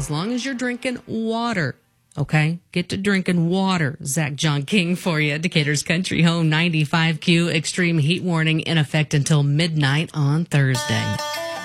as long as you're drinking water. Okay, get to drinking water. Zach John King for you. Decatur's Country Home 95Q extreme heat warning in effect until midnight on Thursday.